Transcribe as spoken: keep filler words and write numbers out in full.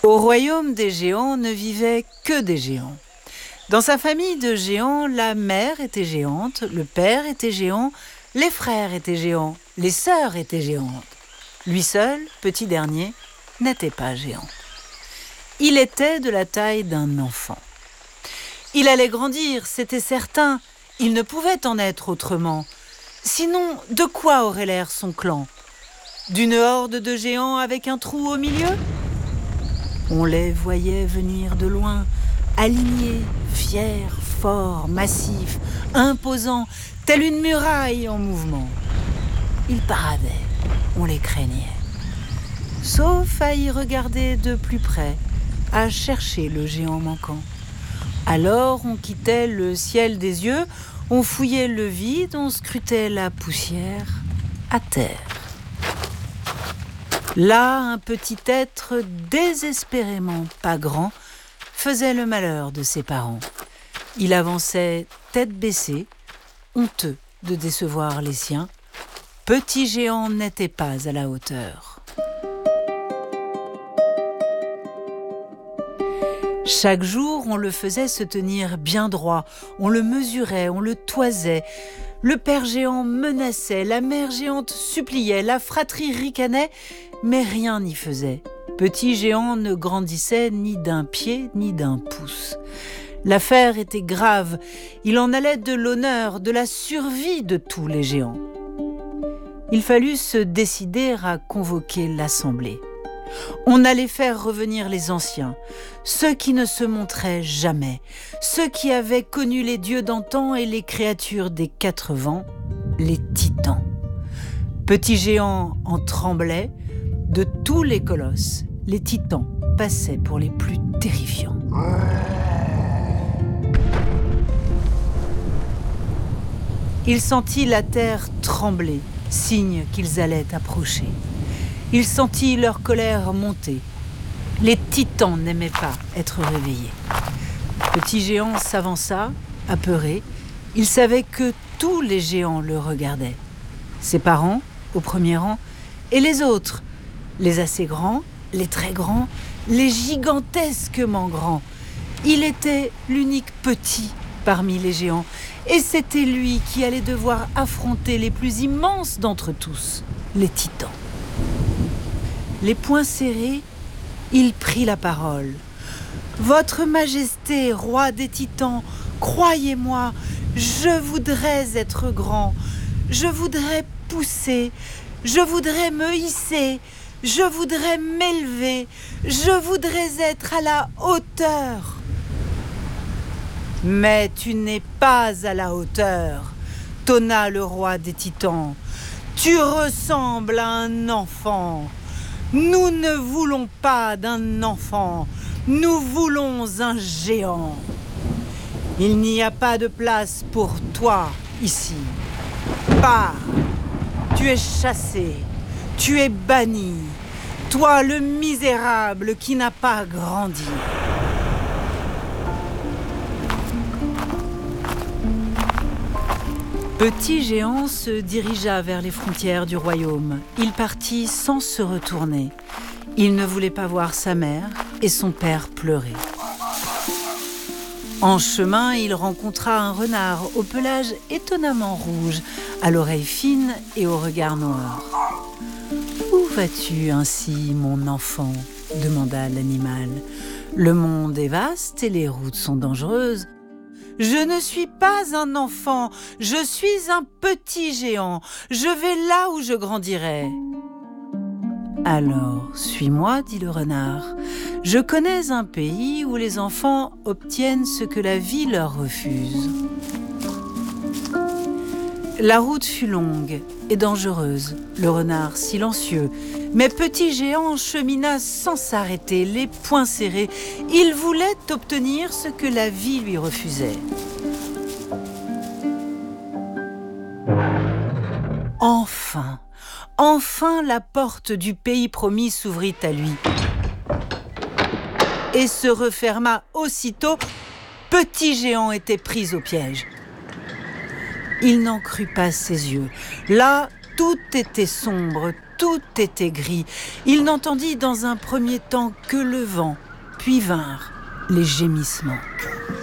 Au royaume des géants ne vivaient que des géants. Dans sa famille de géants, la mère était géante, le père était géant, les frères étaient géants, les sœurs étaient géantes. Lui seul, petit dernier, n'était pas géant. Il était de la taille d'un enfant. Il allait grandir, c'était certain. Il ne pouvait en être autrement. Sinon, de quoi aurait l'air son clan ? D'une horde de géants avec un trou au milieu ? On les voyait venir de loin, alignés, fiers, forts, massifs, imposants, telle une muraille en mouvement. Ils paradaient, on les craignait. Sauf à y regarder de plus près, à chercher le géant manquant. Alors on quittait le ciel des yeux, on fouillait le vide, on scrutait la poussière à terre. Là, un petit être désespérément pas grand faisait le malheur de ses parents. Il avançait tête baissée, honteux de décevoir les siens. Petit géant n'était pas à la hauteur. Chaque jour, on le faisait se tenir bien droit, on le mesurait, on le toisait. Le père géant menaçait, la mère géante suppliait, la fratrie ricanait, mais rien n'y faisait. Petit géant ne grandissait ni d'un pied ni d'un pouce. L'affaire était grave, il en allait de l'honneur, de la survie de tous les géants. Il fallut se décider à convoquer l'assemblée. On allait faire revenir les anciens, ceux qui ne se montraient jamais, ceux qui avaient connu les dieux d'antan et les créatures des quatre vents, les titans. Petit géant en tremblait, de tous les colosses, les titans passaient pour les plus terrifiants. Il sentit la terre trembler, signe qu'ils allaient approcher. Il sentit leur colère monter. Les titans n'aimaient pas être réveillés. Petit géant s'avança, apeuré. Il savait que tous les géants le regardaient. Ses parents, au premier rang, et les autres, les assez grands, les très grands, les gigantesquement grands. Il était l'unique petit parmi les géants, et c'était lui qui allait devoir affronter les plus immenses d'entre tous, les titans. Les poings serrés, il prit la parole. « Votre Majesté, roi des titans, croyez-moi, je voudrais être grand, je voudrais pousser, je voudrais me hisser, je voudrais m'élever, je voudrais être à la hauteur. » « Mais tu n'es pas à la hauteur, tonna le roi des titans. Tu ressembles à un enfant. Nous ne voulons pas d'un enfant, nous voulons un géant. Il n'y a pas de place pour toi ici. Pars, tu es chassé, tu es banni, toi le misérable qui n'a pas grandi. Petit géant se dirigea vers les frontières du royaume. Il partit sans se retourner. Il ne voulait pas voir sa mère et son père pleurer. En chemin, il rencontra un renard au pelage étonnamment rouge, à l'oreille fine et au regard noir. « Où vas-tu ainsi, mon enfant ?» demanda l'animal. « Le monde est vaste et les routes sont dangereuses. » « Je ne suis pas un enfant, je suis un petit géant. Je vais là où je grandirai. » « Alors, suis-moi, dit le renard. Je connais un pays où les enfants obtiennent ce que la vie leur refuse. » La route fut longue et dangereuse, le renard silencieux. Mais Petit Géant chemina sans s'arrêter, les poings serrés. Il voulait obtenir ce que la vie lui refusait. Enfin, enfin la porte du pays promis s'ouvrit à lui et se referma aussitôt. Petit Géant était pris au piège. Il n'en crut pas ses yeux. Là, tout était sombre, tout était gris. Il n'entendit dans un premier temps que le vent, puis vinrent les gémissements.